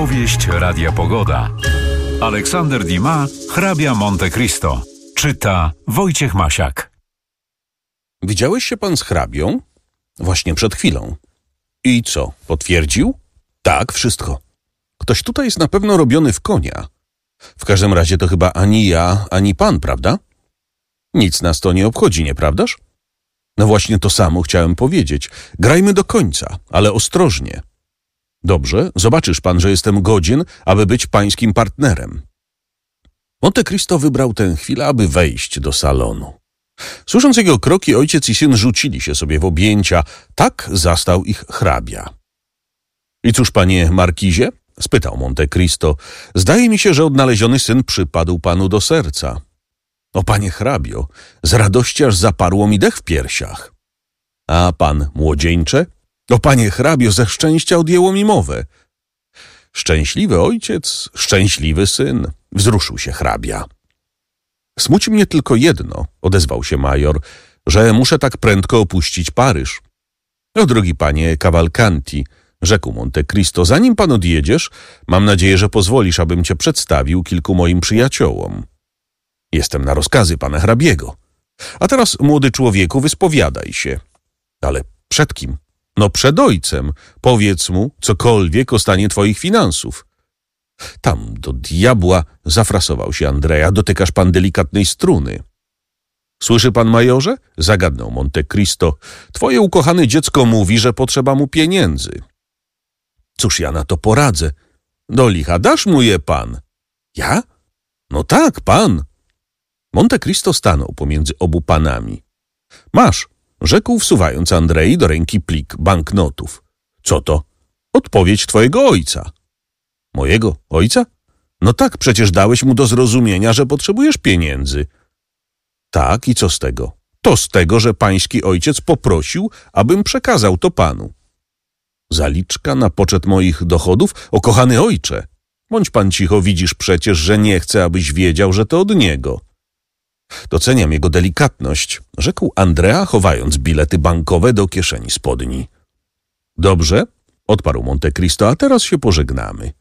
Powieść Radia Pogoda. Aleksander Dumas, Hrabia Monte Cristo. Czyta Wojciech Masiak. Widziałeś się pan z hrabią? Właśnie przed chwilą. I co, potwierdził? Tak, wszystko. Ktoś tutaj jest na pewno robiony w konia. W każdym razie to chyba ani ja, ani pan, prawda? Nic nas to nie obchodzi, nieprawdaż? No właśnie to samo chciałem powiedzieć. Grajmy do końca, ale ostrożnie. Dobrze, zobaczysz pan, że jestem godzien, aby być pańskim partnerem. Monte Cristo wybrał tę chwilę, aby wejść do salonu. Słysząc jego kroki, ojciec i syn rzucili się sobie w objęcia. Tak zastał ich hrabia. I cóż, panie markizie? Spytał Monte Cristo. Zdaje mi się, że odnaleziony syn przypadł panu do serca. O, panie hrabio, z radości aż zaparło mi dech w piersiach. A pan, młodzieńcze? O, panie hrabio, ze szczęścia odjęło mi mowę. Szczęśliwy ojciec, szczęśliwy syn, wzruszył się hrabia. Smuci mnie tylko jedno, odezwał się major, że muszę tak prędko opuścić Paryż. O, drogi panie Cavalcanti, rzekł Monte Cristo, zanim pan odjedziesz, mam nadzieję, że pozwolisz, abym cię przedstawił kilku moim przyjaciołom. Jestem na rozkazy pana hrabiego. A teraz, młody człowieku, wyspowiadaj się. Ale przed kim? No przed ojcem. Powiedz mu cokolwiek o stanie twoich finansów. Tam do diabła, zafrasował się Andrea, dotykasz pan delikatnej struny. Słyszy pan, majorze? Zagadnął Monte Cristo. Twoje ukochane dziecko mówi, że potrzeba mu pieniędzy. Cóż ja na to poradzę? Do licha, dasz mu je pan. Ja? No tak, pan. Monte Cristo stanął pomiędzy obu panami. Masz, rzekł, wsuwając Andrei do ręki plik banknotów. Co to? Odpowiedź twojego ojca. Mojego ojca? No tak, przecież dałeś mu do zrozumienia, że potrzebujesz pieniędzy. Tak, i co z tego? To z tego, że pański ojciec poprosił, abym przekazał to panu. Zaliczka na poczet moich dochodów? O, kochany ojcze! Bądź pan cicho, widzisz przecież, że nie chcę, abyś wiedział, że to od niego. Doceniam jego delikatność, rzekł Andrea, chowając bilety bankowe do kieszeni spodni. Dobrze, odparł Monte Cristo, a teraz się pożegnamy.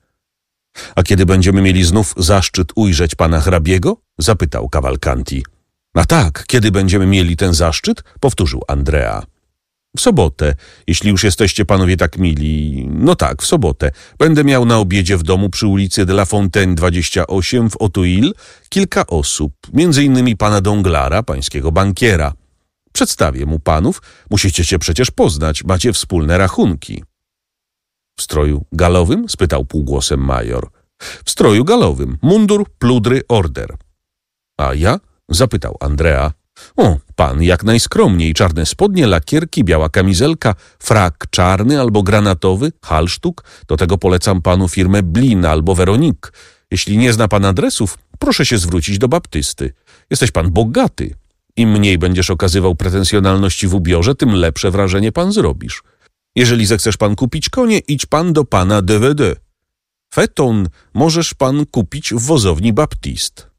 A kiedy będziemy mieli znów zaszczyt ujrzeć pana hrabiego? Zapytał Cavalcanti. A tak, kiedy będziemy mieli ten zaszczyt? Powtórzył Andrea. W sobotę, jeśli już jesteście panowie tak mili. No tak, w sobotę. Będę miał na obiedzie w domu przy ulicy de la Fontaine 28 w Auteuil kilka osób, między innymi pana Donglara, pańskiego bankiera. Przedstawię mu panów, musicie się przecież poznać, macie wspólne rachunki. W stroju galowym? Spytał półgłosem major. W stroju galowym, mundur, pludry, order. A ja? Zapytał Andrea. O, pan jak najskromniej, czarne spodnie, lakierki, biała kamizelka, frak czarny albo granatowy, halsztuk, do tego polecam panu firmę Blin albo Veronique. Jeśli nie zna pan adresów, proszę się zwrócić do baptysty. Jesteś pan bogaty. Im mniej będziesz okazywał pretensjonalności w ubiorze, tym lepsze wrażenie pan zrobisz. Jeżeli zechcesz pan kupić konie, idź pan do pana DVD. Feton możesz pan kupić w wozowni Baptist.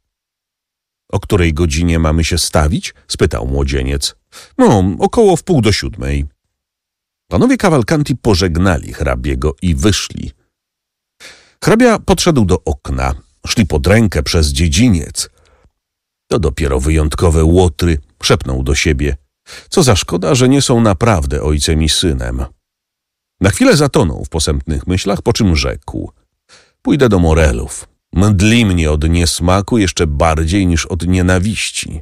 O której godzinie mamy się stawić? Spytał młodzieniec. No, około 6:45. Panowie Cavalcanti pożegnali hrabiego i wyszli. Hrabia podszedł do okna. Szli pod rękę przez dziedziniec. To dopiero wyjątkowe łotry, szepnął do siebie. Co za szkoda, że nie są naprawdę ojcem i synem. Na chwilę zatonął w posępnych myślach, po czym rzekł. Pójdę do Morelów. Mdli mnie od niesmaku jeszcze bardziej niż od nienawiści.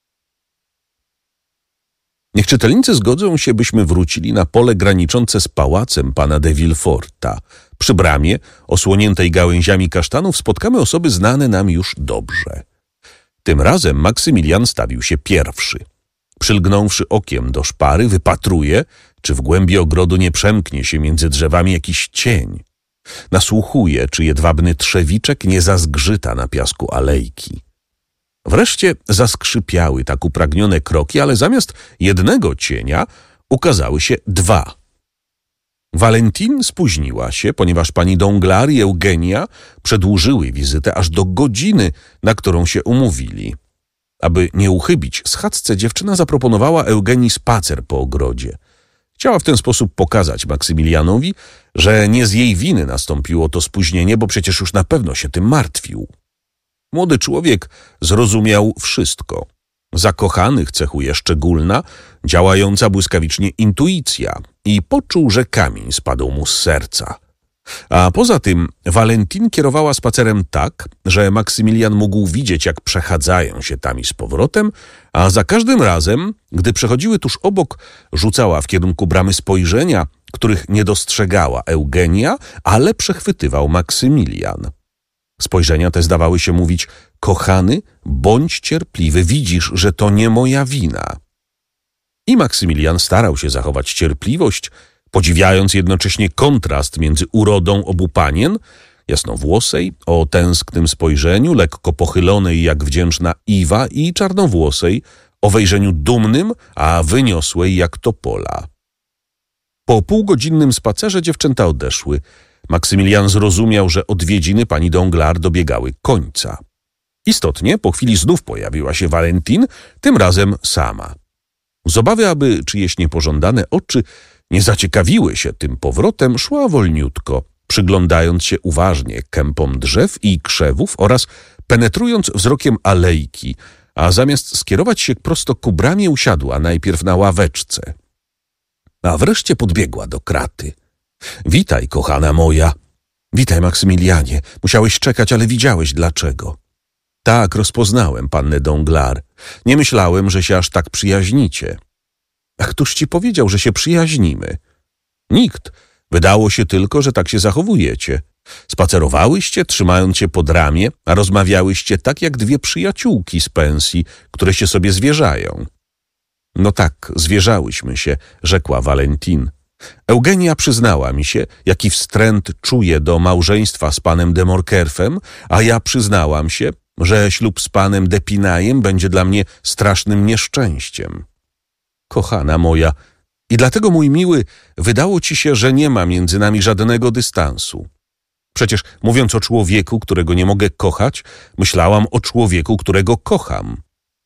Niech czytelnicy zgodzą się, byśmy wrócili na pole graniczące z pałacem pana de Villeforta. Przy bramie, osłoniętej gałęziami kasztanów, spotkamy osoby znane nam już dobrze. Tym razem Maksymilian stawił się pierwszy. Przylgnąwszy okiem do szpary, wypatruje, czy w głębi ogrodu nie przemknie się między drzewami jakiś cień. Nasłuchuje, czy jedwabny trzewiczek nie zazgrzyta na piasku alejki. Wreszcie zaskrzypiały tak upragnione kroki, ale zamiast jednego cienia ukazały się dwa. Valentine spóźniła się, ponieważ pani Donglar i Eugenia przedłużyły wizytę aż do godziny, na którą się umówili. Aby nie uchybić schadzce, dziewczyna zaproponowała Eugenii spacer po ogrodzie. Chciała w ten sposób pokazać Maksymilianowi, że nie z jej winy nastąpiło to spóźnienie, bo przecież już na pewno się tym martwił. Młody człowiek zrozumiał wszystko. Zakochanych cechuje szczególna, działająca błyskawicznie intuicja i poczuł, że kamień spadł mu z serca. A poza tym Valentine kierowała spacerem tak, że Maksymilian mógł widzieć, jak przechadzają się tam i z powrotem, a za każdym razem, gdy przechodziły tuż obok, rzucała w kierunku bramy spojrzenia, których nie dostrzegała Eugenia, ale przechwytywał Maksymilian. Spojrzenia te zdawały się mówić: kochany, bądź cierpliwy, widzisz, że to nie moja wina. I Maksymilian starał się zachować cierpliwość, podziwiając jednocześnie kontrast między urodą obu panien, jasnowłosej, o tęsknym spojrzeniu, lekko pochylonej jak wdzięczna Iwa, i czarnowłosej, o wejrzeniu dumnym, a wyniosłej jak topola. Po półgodzinnym spacerze dziewczęta odeszły. Maksymilian zrozumiał, że odwiedziny pani Danglars dobiegały końca. Istotnie, po chwili znów pojawiła się Valentine, tym razem sama. Z obawy, aby czyjeś niepożądane oczy nie zaciekawiły się tym powrotem, szła wolniutko, przyglądając się uważnie kępom drzew i krzewów oraz penetrując wzrokiem alejki, a zamiast skierować się prosto ku bramie, usiadła najpierw na ławeczce. A wreszcie podbiegła do kraty. Witaj, kochana moja. Witaj, Maksymilianie. Musiałeś czekać, ale widziałeś dlaczego. Tak, rozpoznałem pannę Danglars. Nie myślałem, że się aż tak przyjaźnicie. A któż ci powiedział, że się przyjaźnimy? Nikt. Wydało się tylko, że tak się zachowujecie. Spacerowałyście, trzymając się pod ramię, a rozmawiałyście tak jak dwie przyjaciółki z pensji, które się sobie zwierzają. No tak, zwierzałyśmy się, rzekła Valentine. Eugenia przyznała mi się, jaki wstręt czuje do małżeństwa z panem de Morcerfem, a ja przyznałam się, że ślub z panem d'Epinajem będzie dla mnie strasznym nieszczęściem. Kochana moja, i dlatego, mój miły, wydało ci się, że nie ma między nami żadnego dystansu. Przecież, mówiąc o człowieku, którego nie mogę kochać, myślałam o człowieku, którego kocham.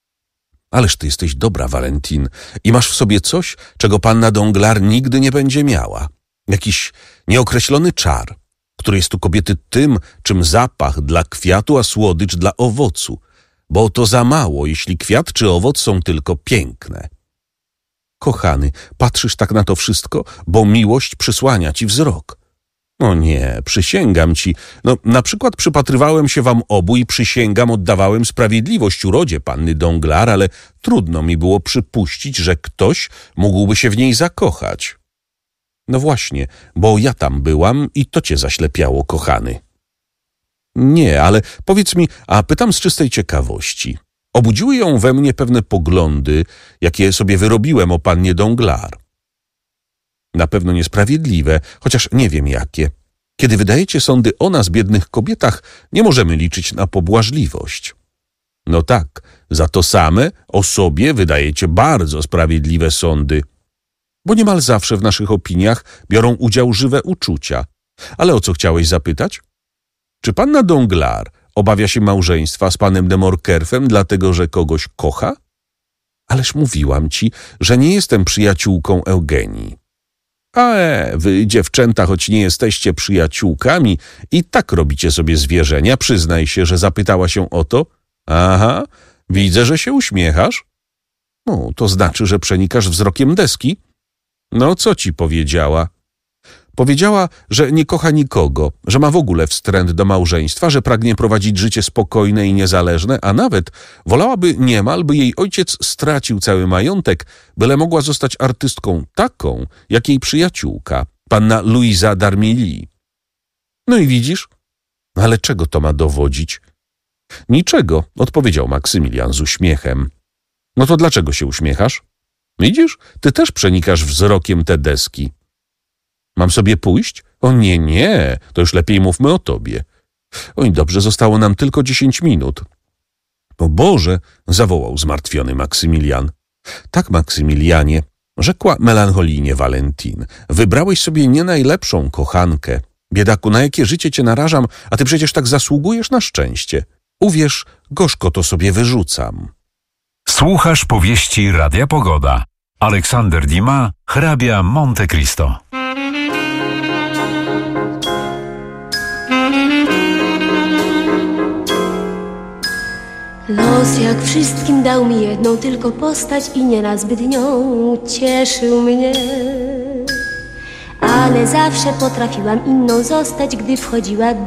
Ależ ty jesteś dobra, Valentine, i masz w sobie coś, czego panna Danglars nigdy nie będzie miała. Jakiś nieokreślony czar, który jest u kobiety tym, czym zapach dla kwiatu, a słodycz dla owocu, bo to za mało, jeśli kwiat czy owoc są tylko piękne. Kochany, patrzysz tak na to wszystko, bo miłość przysłania ci wzrok. O nie, przysięgam ci. No, na przykład przypatrywałem się wam obu i przysięgam, oddawałem sprawiedliwość urodzie panny Danglars, ale trudno mi było przypuścić, że ktoś mógłby się w niej zakochać. No właśnie, bo ja tam byłam i to cię zaślepiało, kochany. Nie, ale powiedz mi, a pytam z czystej ciekawości. Obudziły ją we mnie pewne poglądy, jakie sobie wyrobiłem o pannie Danglars. Na pewno niesprawiedliwe, chociaż nie wiem jakie. Kiedy wydajecie sądy o nas, biednych kobietach, nie możemy liczyć na pobłażliwość. No tak, za to same o sobie wydajecie bardzo sprawiedliwe sądy, bo niemal zawsze w naszych opiniach biorą udział żywe uczucia. Ale o co chciałeś zapytać? Czy panna Danglars obawia się małżeństwa z panem de Morcerfem, dlatego że kogoś kocha? Ależ mówiłam ci, że nie jestem przyjaciółką Eugenii. Wy, dziewczęta, choć nie jesteście przyjaciółkami, i tak robicie sobie zwierzenia. Przyznaj się, że zapytała się o to. Aha, widzę, że się uśmiechasz. No, to znaczy, że przenikasz wzrokiem deski. No, co ci powiedziała? Powiedziała, że nie kocha nikogo, że ma w ogóle wstręt do małżeństwa, że pragnie prowadzić życie spokojne i niezależne, a nawet wolałaby niemal, by jej ojciec stracił cały majątek, byle mogła zostać artystką taką, jak jej przyjaciółka, panna Louisa d'Armilly. No i widzisz? Ale czego to ma dowodzić? Niczego, odpowiedział Maksymilian z uśmiechem. No to dlaczego się uśmiechasz? Widzisz, ty też przenikasz wzrokiem te deski. Mam sobie pójść? O nie, to już lepiej mówmy o tobie. Oj, dobrze, zostało nam tylko 10 minut. O Boże, zawołał zmartwiony Maksymilian. Tak, Maksymilianie, rzekła melancholijnie Valentine. Wybrałeś sobie nie najlepszą kochankę. Biedaku, na jakie życie cię narażam, a ty przecież tak zasługujesz na szczęście. Uwierz, gorzko to sobie wyrzucam. Słuchasz powieści Radia Pogoda. Aleksander Dumas, hrabia Monte Cristo. Los jak wszystkim dał mi jedną tylko postać i nieraz zbytnią cieszył mnie. Ale zawsze potrafiłam inną zostać, gdy wchodziła